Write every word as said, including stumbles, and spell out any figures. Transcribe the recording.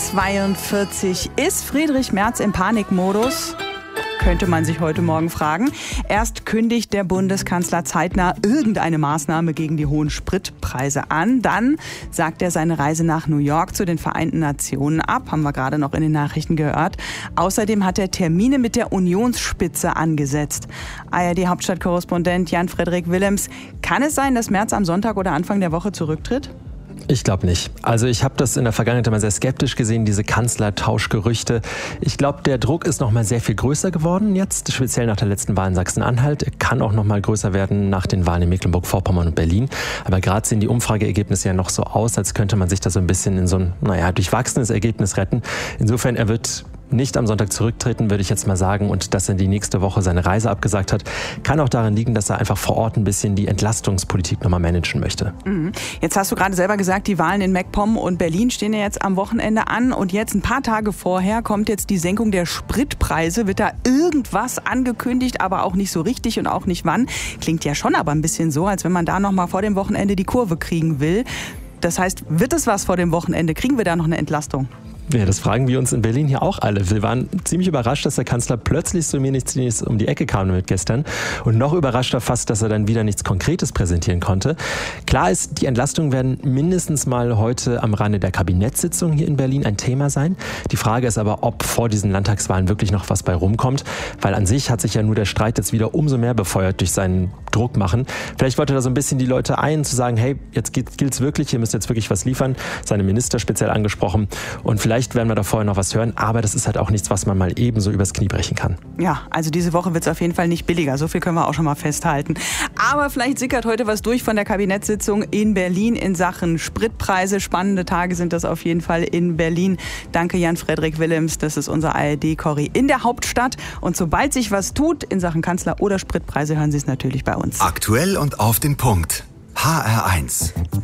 zweiundvierzig. Ist Friedrich Merz im Panikmodus? Könnte man sich heute Morgen fragen. Erst kündigt der Bundeskanzler zeitnah irgendeine Maßnahme gegen die hohen Spritpreise an. Dann sagt er seine Reise nach New York zu den Vereinten Nationen ab. Haben wir gerade noch in den Nachrichten gehört. Außerdem hat er Termine mit der Unionsspitze angesetzt. A R D-Hauptstadtkorrespondent Jan-Frederik Willems. Kann es sein, dass Merz am Sonntag oder Anfang der Woche zurücktritt? Ich glaube nicht. Also ich habe das in der Vergangenheit immer sehr skeptisch gesehen, diese Kanzlertauschgerüchte. Ich glaube, der Druck ist noch mal sehr viel größer geworden jetzt, speziell nach der letzten Wahl in Sachsen-Anhalt. Er kann auch noch mal größer werden nach den Wahlen in Mecklenburg-Vorpommern und Berlin. Aber gerade sehen die Umfrageergebnisse ja noch so aus, als könnte man sich da so ein bisschen in so ein, naja, durchwachsenes Ergebnis retten. Insofern, er wird nicht am Sonntag zurücktreten, würde ich jetzt mal sagen. Und dass er die nächste Woche seine Reise abgesagt hat, kann auch daran liegen, dass er einfach vor Ort ein bisschen die Entlastungspolitik nochmal managen möchte. Mhm. Jetzt hast du gerade selber gesagt, die Wahlen in MacPom und Berlin stehen ja jetzt am Wochenende an. Und jetzt ein paar Tage vorher kommt jetzt die Senkung der Spritpreise. Wird da irgendwas angekündigt, aber auch nicht so richtig und auch nicht wann. Klingt ja schon aber ein bisschen so, als wenn man da nochmal vor dem Wochenende die Kurve kriegen will. Das heißt, wird es was vor dem Wochenende? Kriegen wir da noch eine Entlastung? Ja, das fragen wir uns in Berlin hier auch alle. Wir waren ziemlich überrascht, dass der Kanzler plötzlich so mir nichts um die Ecke kam mit gestern. Und noch überraschter fast, dass er dann wieder nichts Konkretes präsentieren konnte. Klar ist, die Entlastungen werden mindestens mal heute am Rande der Kabinettssitzung hier in Berlin ein Thema sein. Die Frage ist aber, ob vor diesen Landtagswahlen wirklich noch was bei rumkommt. Weil an sich hat sich ja nur der Streit jetzt wieder umso mehr befeuert durch seinen Druck machen. Vielleicht wollte er da so ein bisschen die Leute ein, zu sagen, hey, jetzt gilt es wirklich, ihr müsst jetzt wirklich was liefern. Seine Minister speziell angesprochen. Und vielleicht Vielleicht werden wir da vorher noch was hören, aber das ist halt auch nichts, was man mal eben so übers Knie brechen kann. Ja, also diese Woche wird es auf jeden Fall nicht billiger. So viel können wir auch schon mal festhalten. Aber vielleicht sickert heute was durch von der Kabinettssitzung in Berlin in Sachen Spritpreise. Spannende Tage sind das auf jeden Fall in Berlin. Danke Jan-Frederik Willems, das ist unser A R D-Corri in der Hauptstadt. Und sobald sich was tut in Sachen Kanzler oder Spritpreise, hören Sie es natürlich bei uns. Aktuell und auf den Punkt. H R eins.